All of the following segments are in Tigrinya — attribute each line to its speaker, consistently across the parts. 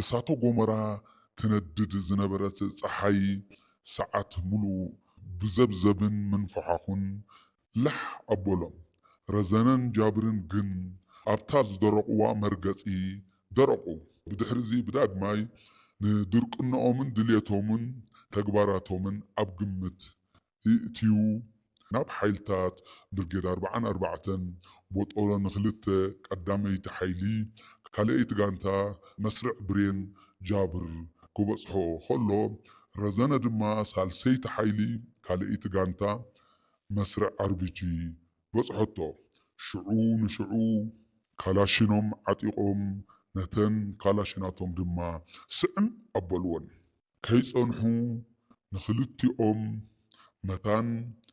Speaker 1: እሳተ ጎመራ ትነድድ ዝነበረት ፀሓይ ሰዓት ሙሉእ ብዘብዘብን ምንፍሓኹን ላሕ ኣበሎም ረዘነን ጃብርን ግን ኣብታ ዝደረቁዋ መርገፂ ደረቁ ብድሕሪዚ ብዳግማይ ንድርቅንኦምን ድልየቶምን ተግባራቶምን ኣብ ግምት ይእትዩ ናብ ሓይልታት ብርጌድ 44 ቦጦሎ ንክልተ ቀዳመይቲ ሓይሊ ካልአይቲ ጋንታ መስርዕ ብሬን ጃብር ክበፅሖ ከሎ ረዘነ ድማ ሳልሰይቲ ሓይሊ ካልአይቲ ጋንታ መስርዕ ኣርቢጂ በፅሖቶ ሽዑ ንሽዑ ካላሽኖም ዓጢቆም ነተን ካላሽናቶም ድማ ስዕም ኣበልዎን ከይፀንሑ ንክልቲኦም መታን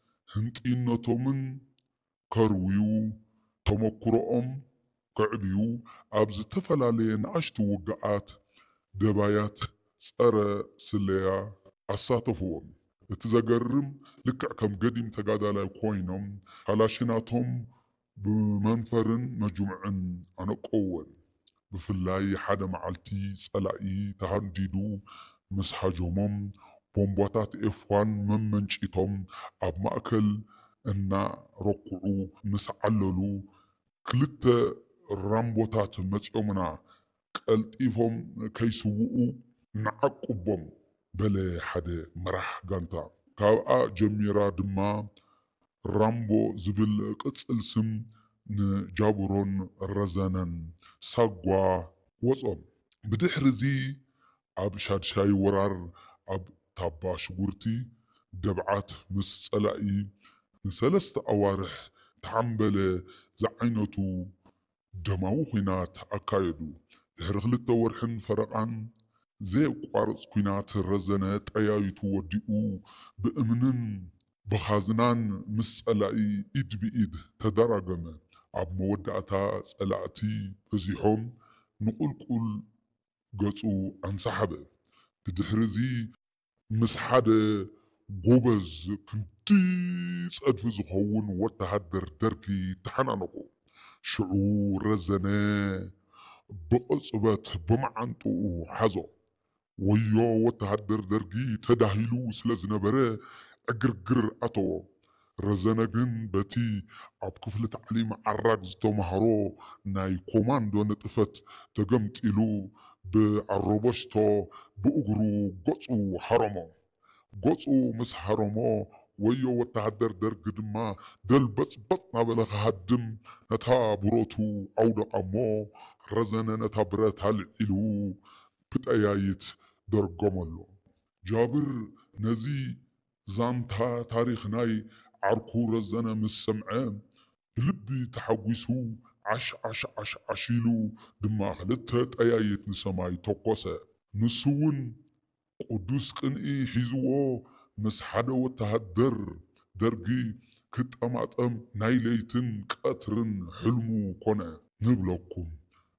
Speaker 1: ህንጢነቶምን ከርውዩ ተመክሮኦም ከዕብዩ ኣብ ዝተፈላለየ ንኣሽቱ ውግኣት ደባያት ፀረ ስለያ ኣሳተፍዎም እቲ ዘገርም ልክዕ ከም ገዲም ተጋዳላይ ኮይኖም ካላሽናቶም ብመንፈርን መጅሙዕን ኣነቆወን ብፍላይ ሓደ መዓልቲ ፀላኢ ተሃንዲዱ ምስ ሓጀሞም ቦምባታት ኤፍ1 መመንጭቶም ኣብ ማእከል እናረኩዑ ምስ ዓለሉ ክልተ ራምቦታት መፂኦምና ቀልጢፎም ከይስውኡ ንዓቁቦም በለ ሓደ መራሕ ጋንታ ካብኣ ጀሚራ ድማ ራምቦ ዝብል ቅፅል ስም ንጃብሮን ረዘነን ሳጓ ወፆም ብድሕሪዚ ኣብ ሻድሻይ ወራር ኣብ ታባ ሽጉርቲ ደብዓት ምስ ፀላኢ ንሰለስተ ኣዋርሕ ተሓንበለ ዝዓይነቱ ደማዊ ኩናት ኣካየዱ ድሕሪ 2 ወርሕን ፈረቓን ዘየቋርፅ ኩናት ረዘነ ጠያይቱ ወዲኡ ብእምንን ብኻዝናን ምስ ፀላኢ ኢድ ብኢድ ተደራገመ ኣብ መወዳእታ ፀላእቲ በዚሖም ንቁልቁል ገፁ ኣንሰሓበ ብድሕሪዚ ምስ ሓደ ጎበዝ ክንዲ ፀድፊ ዝኸውን ወተሃደር ደርጊ ተሓናነቁ ሽዑ ረዘነ ብቕፅበት ብመዓንጥኡ ሓዞ ወዮ ወተሃደር ደርጊ ተዳሂሉ ስለ ዝነበረ ዕግርግር ኣተዎ ረዘነ ግን በቲ ኣብ ክፍሊ ታዕሊም ዓራግ ዝተምሃሮ ናይ ኮማንዶ ንጥፈት ተገምጢሉ ብኣሮበሽቶ ብእግሩ ገፁ ሓረሞ ገፁ ምስ ሓረሞ ወዮ ወተሃደር ደርጊ ድማ ደልበፅበፅ ናበለ ክሃድም ነታ ብረቱ ኣውደቃሞ ረዘነ ነታ ብረት ኣልዒሉ ብጠያይት ደርገመሎ ጃብር ነዚ ዛንታ ታሪክ ናይ ዓርኩ ረዘነ ምስ ሰምዐ ብልቢ ተሓጒሱ ዓሽ ኢሉ ድማ ክልተ ጠያይት ንሰማይ ተኮሰ ንሱ እውን ቅዱስ ቅንኢ ሒዝዎ ምስ ሓደ ወተሃደር ደርጊ ክጠማጠም ናይ ለይትን ቀትርን ሕልሙ ኮነ ንብለኩም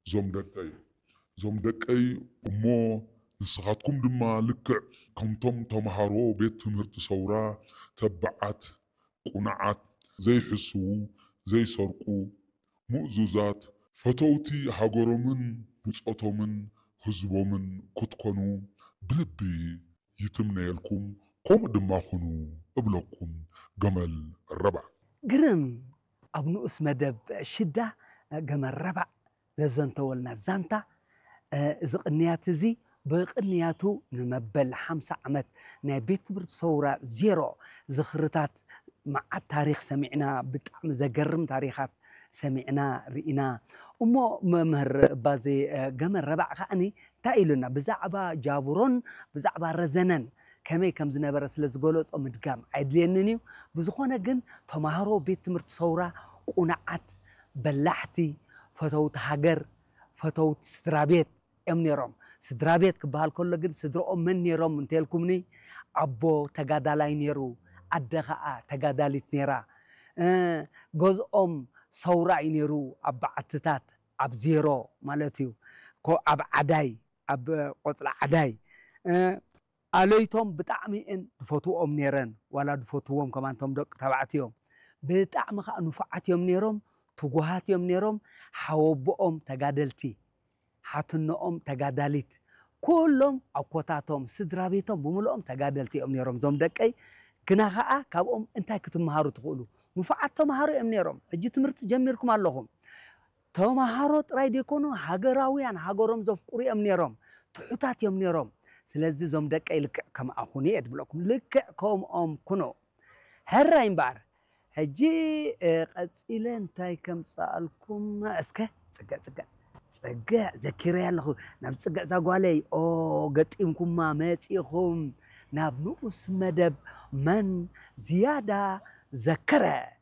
Speaker 1: ዞም ደቀይ እሞ ንስኻትኩም ድማ ልክዕ ከምቶም ተምሃሮ ቤት ትምህርቲ ሰውራ ተባዓት ቁንዓት ዘይሕስቡ ዘይሰርቁ ሙእዙዛት ፈተውቲ ሃገሮምን ብፆቶምን ህዝቦምን ክትኮኑ ብልቢ ይትምነየልኩም ከምኡ ድማ ኩኑ እብለኩም ገመል ረባዕ
Speaker 2: ግርም ኣብ ንኡስ መደብ ሽዳ ገመል ረባዕ ዘዘንተወልና ዛንታ እዚ ቅንያት እዚ ብቅንያቱ ንመበል 50 ዓመት ናይ ቤት ትምህርቲ ሰውራ ዜሮ ዝኽርታት መዓት ታሪክ ሰሚዕና ብጣዕሚ ዘገርም ታሪኻት ሰሚዕና ርኢና እሞ መምህር ባዜ ገመል ረባዕ ከዓኒ እንታይ ኢሉና ብዛዕባ ጃብሮን ብዛዕባ ረዘነን ከመይ ከም ዝነበረ ስለ ዝገለፆ ምድጋም ኣይድልየንን እዩ ብዝኾነ ግን ተምሃሮ ቤት ትምህርቲ ሰውራ ቁንዓት በላሕቲ ፈተውቲ ሃገር ፈተውቲ ስድራ ቤት እዮም ነይሮም ስድራ ቤት ክበሃል ከሎ ግን ስድሮኦም መን ነይሮም እንተልኩምኒ ኣቦ ተጋዳላይ ነይሩ ኣደ ከዓ ተጋዳሊት ነይራ ገዝኦም ሰውራ እዩ ነይሩ ኣብ በዓትታት ኣብ ዜሮ ማለት እዩ ኣብ ዓዳይ ኣብ ቆፅላ ዓዳይ ኣለይቶም ብጣዕሚ እን ድፈትዎም ነይረን ዋላ ድፈትዎም ከማንቶም ደቂ ተባዕትዮም ብጣዕሚ ከዓ ንፉዓት እዮም ነይሮም ትጉሃት እዮም ነይሮም ሓወቦኦም ተጋደልቲ ሓትነኦም ተጋዳሊት كلهم عقوتاتهم سدرا بيتهم بملؤهم تجادلتي أم نيرهم زوم دقي كنا خاء كابهم انتي كتمهارو تقولوا نفعت تمهارو أم نيرهم اجي تمرت جميركم اللهم تمهارو تراي ديكونو هاجراويان هاجرهم زفقوري أم نيرهم تحوتات يوم نيرهم سلازي زوم دقي لك كما أخوني أدبلكم لك كوم أم كنو هراين بار هجي قصيلن تاي كم سألكم اسكا صقع ذكري الله ناب صقع زغوالي او قطيمكم ما مصيخم ناب نؤس مدب من زيادة ذكره